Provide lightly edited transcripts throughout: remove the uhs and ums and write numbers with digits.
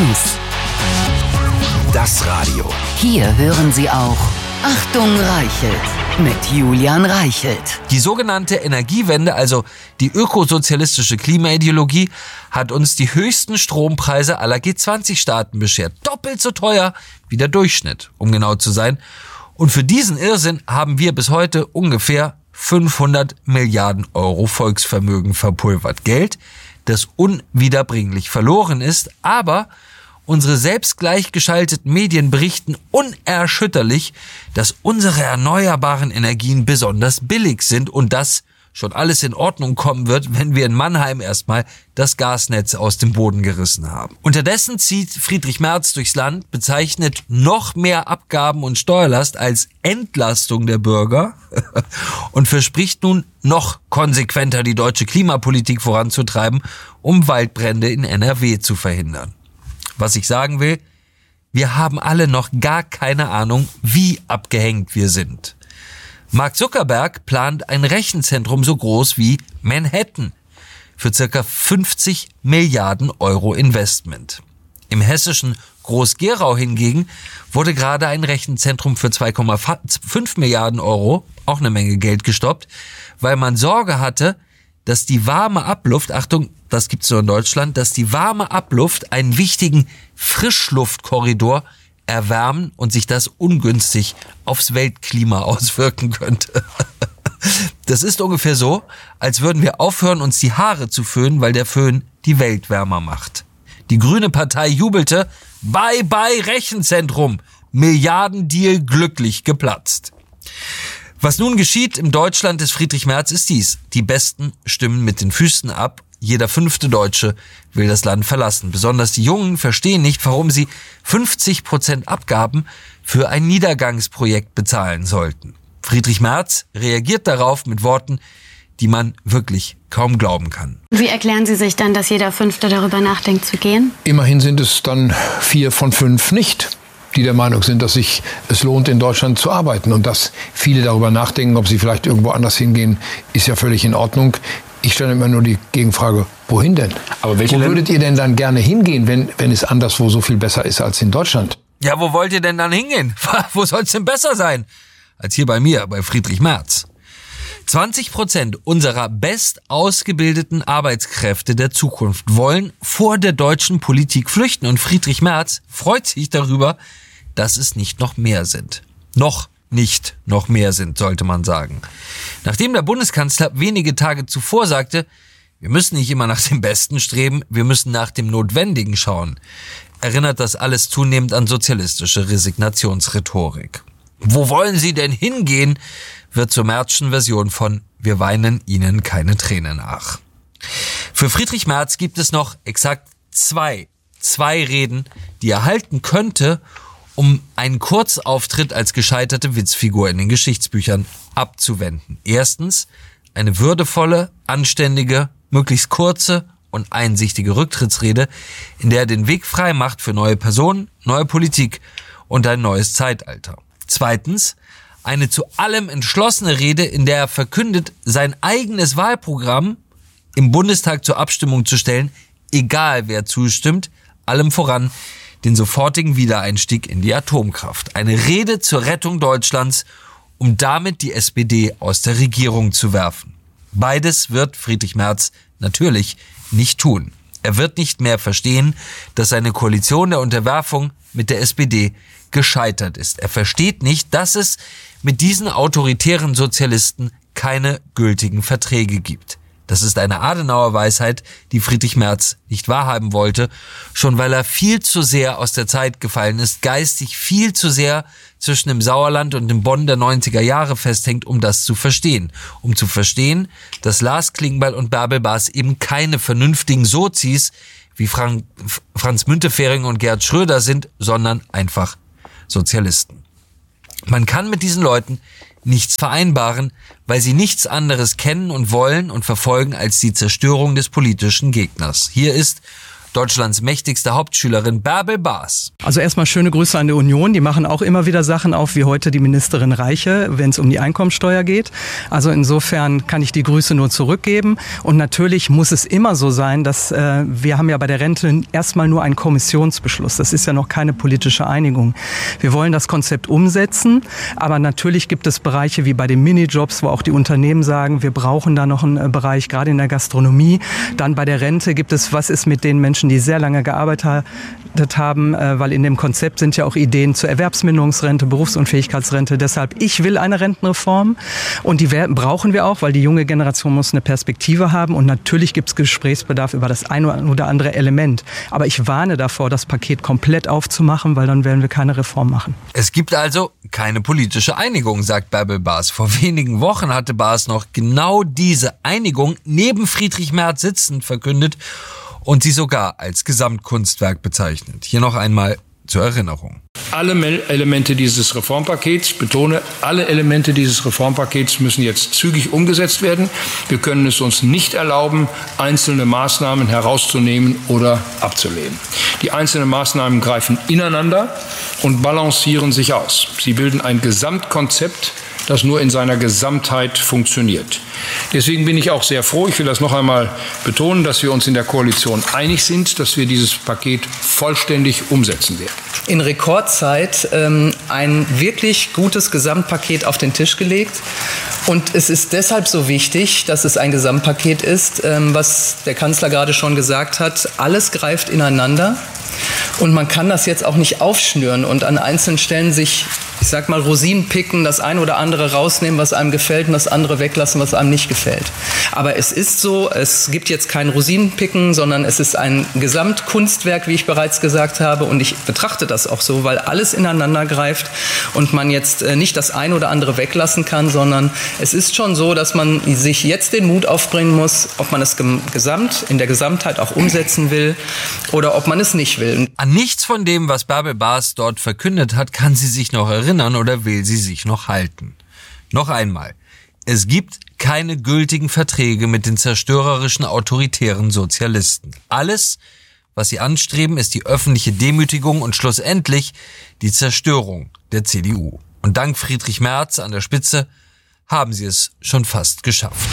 News. Das Radio. Hier hören Sie auch Achtung Reichelt mit Julian Reichelt. Die sogenannte Energiewende, also die ökosozialistische Klimaideologie, hat uns die höchsten Strompreise aller G20-Staaten beschert. Doppelt so teuer wie der Durchschnitt, um genau zu sein. Und für diesen Irrsinn haben wir bis heute ungefähr 500 Milliarden Euro Volksvermögen verpulvert. Geld, das unwiederbringlich verloren ist, aber unsere selbst gleichgeschalteten Medien berichten unerschütterlich, dass unsere erneuerbaren Energien besonders billig sind und dass schon alles in Ordnung kommen wird, wenn wir in Mannheim erstmal das Gasnetz aus dem Boden gerissen haben. Unterdessen zieht Friedrich Merz durchs Land, bezeichnet noch mehr Abgaben und Steuerlast als Entlastung der Bürger und verspricht nun noch konsequenter die deutsche Klimapolitik voranzutreiben, um Waldbrände in NRW zu verhindern. Was ich sagen will, wir haben alle noch gar keine Ahnung, wie abgehängt wir sind. Mark Zuckerberg plant ein Rechenzentrum so groß wie Manhattan für ca. 50 Milliarden Euro Investment. Im hessischen Groß-Gerau hingegen wurde gerade ein Rechenzentrum für 2,5 Milliarden Euro, auch eine Menge Geld, gestoppt, weil man Sorge hatte, dass die warme Abluft, Achtung, das gibt's nur in Deutschland, dass die warme Abluft einen wichtigen Frischluftkorridor erwärmen und sich das ungünstig aufs Weltklima auswirken könnte. Das ist ungefähr so, als würden wir aufhören, uns die Haare zu föhnen, weil der Föhn die Welt wärmer macht. Die Grüne Partei jubelte, bye bye Rechenzentrum, Milliardendeal glücklich geplatzt. Was nun geschieht im Deutschland des Friedrich Merz ist dies: Die Besten stimmen mit den Füßen ab. Jeder 5. Deutsche will das Land verlassen. Besonders die Jungen verstehen nicht, warum sie 50% Abgaben für ein Niedergangsprojekt bezahlen sollten. Friedrich Merz reagiert darauf mit Worten, die man wirklich kaum glauben kann. Wie erklären Sie sich dann, dass jeder 5. darüber nachdenkt zu gehen? Immerhin sind es dann 4 von 5 nicht, die der Meinung sind, dass sich es lohnt, in Deutschland zu arbeiten. Und dass viele darüber nachdenken, ob sie vielleicht irgendwo anders hingehen, ist ja völlig in Ordnung. Ich stelle immer nur die Gegenfrage, wohin denn? Aber wo würdet ihr denn dann gerne hingehen, wenn es anderswo so viel besser ist als in Deutschland? Ja, wo wollt ihr denn dann hingehen? Wo soll's denn besser sein als hier bei mir, bei Friedrich Merz? 20% unserer bestausgebildeten Arbeitskräfte der Zukunft wollen vor der deutschen Politik flüchten. Und Friedrich Merz freut sich darüber, dass es nicht noch mehr sind. Nicht noch mehr sind, sollte man sagen. Nachdem der Bundeskanzler wenige Tage zuvor sagte, wir müssen nicht immer nach dem Besten streben, wir müssen nach dem Notwendigen schauen, erinnert das alles zunehmend an sozialistische Resignationsrhetorik. Wo wollen Sie denn hingehen, wird zur Merzschen Version von Wir weinen Ihnen keine Tränen nach. Für Friedrich Merz gibt es noch exakt zwei Reden, die er halten könnte, um einen Kurzauftritt als gescheiterte Witzfigur in den Geschichtsbüchern abzuwenden. Erstens eine würdevolle, anständige, möglichst kurze und einsichtige Rücktrittsrede, in der er den Weg frei macht für neue Personen, neue Politik und ein neues Zeitalter. Zweitens eine zu allem entschlossene Rede, in der er verkündet, sein eigenes Wahlprogramm im Bundestag zur Abstimmung zu stellen, egal wer zustimmt, allem voran den sofortigen Wiedereinstieg in die Atomkraft. Eine Rede zur Rettung Deutschlands, um damit die SPD aus der Regierung zu werfen. Beides wird Friedrich Merz natürlich nicht tun. Er wird nicht mehr verstehen, dass seine Koalition der Unterwerfung mit der SPD gescheitert ist. Er versteht nicht, dass es mit diesen autoritären Sozialisten keine gültigen Verträge gibt. Das ist eine Adenauer-Weisheit, die Friedrich Merz nicht wahrhaben wollte, schon weil er viel zu sehr aus der Zeit gefallen ist, geistig viel zu sehr zwischen dem Sauerland und dem Bonn der 90er Jahre festhängt, um das zu verstehen. Um zu verstehen, dass Lars Klingbeil und Bärbel Baas eben keine vernünftigen Sozis wie Franz Müntefering und Gerhard Schröder sind, sondern einfach Sozialisten. Man kann mit diesen Leuten nichts vereinbaren, weil sie nichts anderes kennen und wollen und verfolgen als die Zerstörung des politischen Gegners. Hier ist Deutschlands mächtigste Hauptschülerin Bärbel Baas. Also erstmal schöne Grüße an die Union. Die machen auch immer wieder Sachen auf, wie heute die Ministerin Reiche, wenn es um die Einkommensteuer geht. Also insofern kann ich die Grüße nur zurückgeben. Und natürlich muss es immer so sein, dass wir haben ja bei der Rente erstmal nur einen Kommissionsbeschluss. Das ist ja noch keine politische Einigung. Wir wollen das Konzept umsetzen, aber natürlich gibt es Bereiche wie bei den Minijobs, wo auch die Unternehmen sagen, wir brauchen da noch einen Bereich, gerade in der Gastronomie. Dann bei der Rente gibt es, was ist mit den Menschen, die sehr lange gearbeitet haben, weil in dem Konzept sind ja auch Ideen zur Erwerbsminderungsrente, Berufsunfähigkeitsrente. Deshalb, ich will eine Rentenreform und die brauchen wir auch, weil die junge Generation muss eine Perspektive haben und natürlich gibt es Gesprächsbedarf über das eine oder andere Element. Aber ich warne davor, das Paket komplett aufzumachen, weil dann werden wir keine Reform machen. Es gibt also keine politische Einigung, sagt Bärbel Baas. Vor wenigen Wochen hatte Baas noch genau diese Einigung neben Friedrich Merz sitzend verkündet und sie sogar als Gesamtkunstwerk bezeichnet. Hier noch einmal zur Erinnerung. Alle Elemente dieses Reformpakets, betone, alle Elemente dieses Reformpakets müssen jetzt zügig umgesetzt werden. Wir können es uns nicht erlauben, einzelne Maßnahmen herauszunehmen oder abzulehnen. Die einzelnen Maßnahmen greifen ineinander und balancieren sich aus. Sie bilden ein Gesamtkonzept, das nur in seiner Gesamtheit funktioniert. Deswegen bin ich auch sehr froh, ich will das noch einmal betonen, dass wir uns in der Koalition einig sind, dass wir dieses Paket vollständig umsetzen werden. In Rekordzeit ein wirklich gutes Gesamtpaket auf den Tisch gelegt. Und es ist deshalb so wichtig, dass es ein Gesamtpaket ist, was der Kanzler gerade schon gesagt hat. Alles greift ineinander. Und man kann das jetzt auch nicht aufschnüren und an einzelnen Stellen sich, ich sag mal, Rosinen picken, das eine oder andere rausnehmen, was einem gefällt und das andere weglassen, was einem nicht gefällt. Aber es ist so, es gibt jetzt kein Rosinenpicken, sondern es ist ein Gesamtkunstwerk, wie ich bereits gesagt habe. Und ich betrachte das auch so, weil alles ineinander greift und man jetzt nicht das eine oder andere weglassen kann, sondern es ist schon so, dass man sich jetzt den Mut aufbringen muss, ob man es in der Gesamtheit auch umsetzen will oder ob man es nicht will. An nichts von dem, was Bärbel Baas dort verkündet hat, kann sie sich noch erinnern oder will sie sich noch halten. Noch einmal. Es gibt keine gültigen Verträge mit den zerstörerischen autoritären Sozialisten. Alles, was sie anstreben, ist die öffentliche Demütigung und schlussendlich die Zerstörung der CDU. Und dank Friedrich Merz an der Spitze haben sie es schon fast geschafft.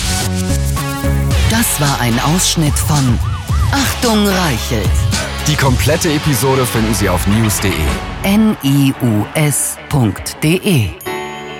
Das war ein Ausschnitt von Achtung Reichelt. Die komplette Episode finden Sie auf news.de. NIUS.de